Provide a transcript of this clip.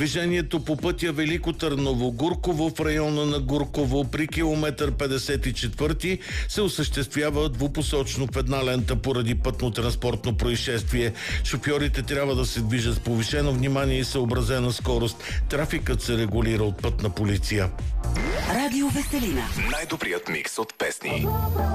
Движението по пътя Велико Търново-Гурково в района на Гурково при километър 54 се осъществява двупосочно в една лента поради пътно-транспортно происшествие. Шофьорите трябва да се движат с повишено внимание и съобразена скорост. Трафикът се регулира от Пътна полиция. Радио Веселина. Най-добрият микс от песни.